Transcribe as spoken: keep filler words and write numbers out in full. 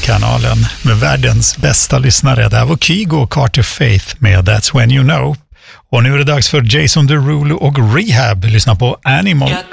musikkanalen med världens bästa lyssnare. Det här var Kygo och Carter Faith med That's When You Know. Och nu är det dags för Jason Derulo och Rehab. Lyssna på Animal.